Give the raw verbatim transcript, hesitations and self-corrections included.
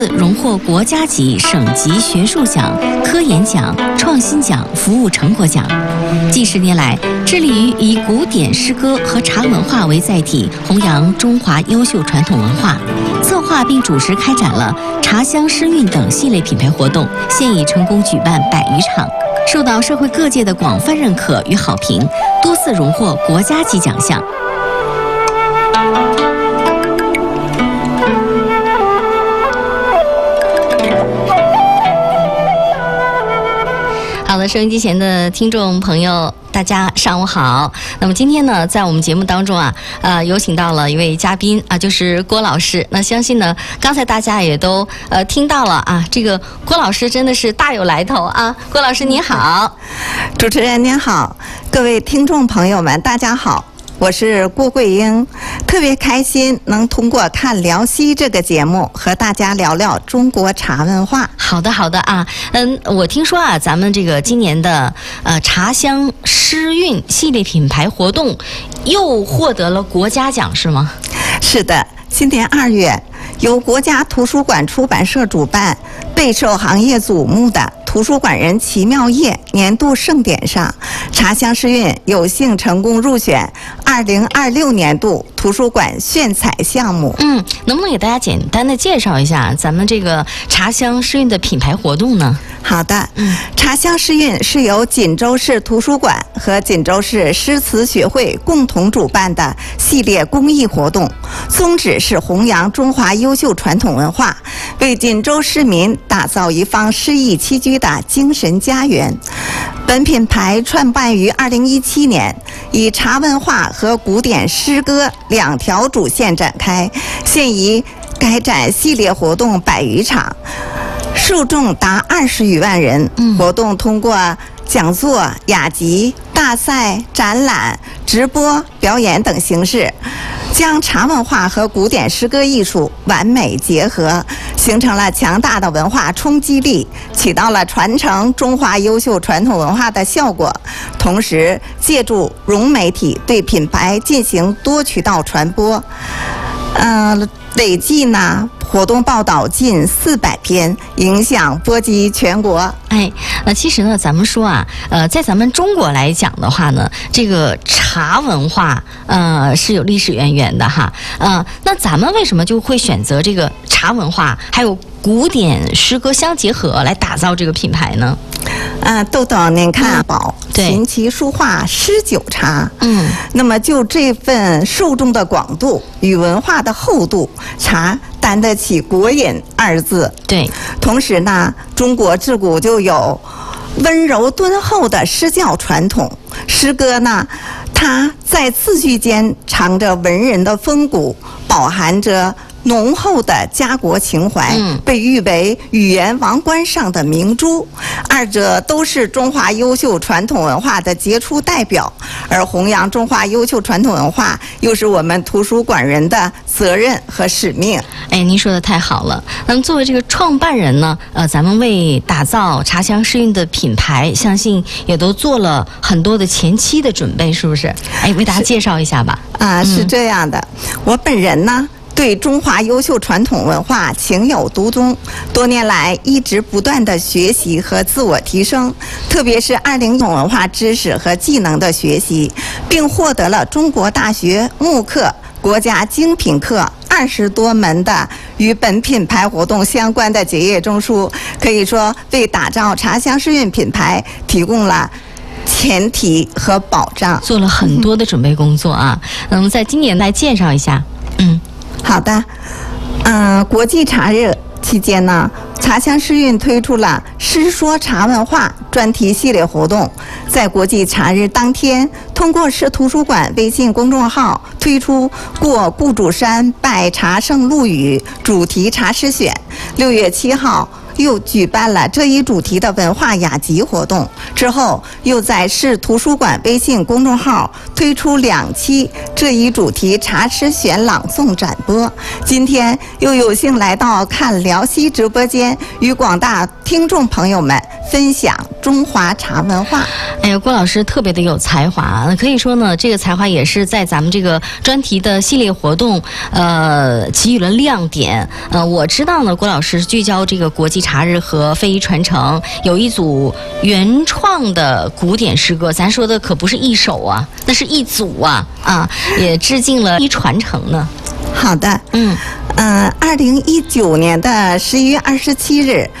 荣获国家级、省级学术奖、科研奖、创新奖、服务成果奖。近十年来，致力于以古典诗歌和茶文化为载体，弘扬中华优秀传统文化，策划并主持开展了茶香诗韵等系列品牌活动，现已成功举办百余场，受到社会各界的广泛认可与好评，多次荣获国家级奖项。好的，收音机前的听众朋友，大家上午好。那么今天呢，在我们节目当中啊，呃，有请到了一位嘉宾啊，就是郭老师。那相信呢，刚才大家也都呃听到了啊，这个郭老师真的是大有来头啊。郭老师您好。 主持人您好，各位听众朋友们，大家好。我是郭桂英，特别开心能通过看辽西这个节目和大家聊聊中国茶文化。 好的，好的啊，嗯，我听说啊，咱们这个今年的呃茶香诗韵系列品牌活动又获得了国家奖，是吗？ 是的，今年二月，由国家图书馆出版社主办，备受行业瞩目的图书馆人奇妙夜年度盛典上，茶香诗韵有幸成功入选二零二六年度图书馆炫彩项目。 嗯，能不能给大家简单的介绍一下咱们这个茶香诗韵的品牌活动呢？ 好的，嗯，茶香诗韵是由锦州市图书馆和锦州市诗词学会共同主办的系列公益活动，宗旨是弘扬中华优秀传统文化，为锦州市民打造一方诗意栖居的精神家园。本品牌创办于二零一七年，以茶文化和古典诗歌两条主线展开，现已开展系列活动百余场，受众达二十余万人。嗯、活动通过讲座、雅集、大赛、展览、直播、表演等形式，将茶文化和古典诗歌艺术完美结合，形成了强大的文化冲击力，起到了传承中华优秀传统文化的效果。同时，借助融媒体对品牌进行多渠道传播，呃，累计呢活动报道近四百篇，影响波及全国。 哎，那其实呢，咱们说啊，呃，在咱们中国来讲的话呢，这个茶文化呃是有历史渊源的哈。呃，那咱们为什么就会选择这个茶文化还有古典诗歌相结合来打造这个品牌呢？ 呃，豆豆，您看宝、嗯、琴棋书画诗酒茶，嗯，那么就这份受众的广度与文化的厚度，茶担得起国饮二字。 对， 同时呢，中国自古就有温柔敦厚的诗教传统，诗歌呢，它在字句间藏着文人的风骨，饱含着浓厚的家国情怀，嗯、被誉为语言王冠上的明珠。二者都是中华优秀传统文化的杰出代表，而弘扬中华优秀传统文化又是我们图书馆人的责任和使命。 哎，您说的太好了。那么作为这个创办人呢，呃，咱们为打造茶香诗韵的品牌，相信也都做了很多的前期的准备，是不是？哎，为大家介绍一下吧。 啊，是这样的，嗯、我本人呢，对中华优秀传统文化情有独钟，多年来一直不断的学习和自我提升，特别是二零文化知识和技能的学习，并获得了中国大学慕课国家精品课二十多门的与本品牌活动相关的结业证书，可以说为打造茶香诗韵品牌提供了前提和保障， 做了很多的准备工作啊。那么在今年来介绍一下，嗯。 好的，嗯、呃，国际茶日期间呢，茶香诗韵推出了诗说茶文化专题系列活动，在国际茶日当天，通过市图书馆微信公众号推出过顾主山拜茶圣陆羽主题茶诗选。六月七号又举办了这一主题的文化雅集活动，之后又在市图书馆微信公众号推出两期这一主题茶诗选朗诵展播。今天又有幸来到看辽西直播间，与广大听众朋友们分享中华茶文化。 哎呀，郭老师特别的有才华，可以说呢，这个才华也是在咱们这个专题的系列活动，呃，给予了亮点。呃，我知道呢，郭老师聚焦这个国际茶日和非遗传承，有一组原创的古典诗歌，咱说的可不是一首啊，那是一组啊啊，也致敬了非遗传承呢。 好的， 嗯， 呃，二零一九年的十一月二十七日。